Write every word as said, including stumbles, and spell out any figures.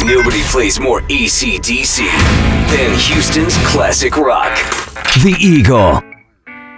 Nobody plays more A C D C than Houston's classic rock. The Eagle.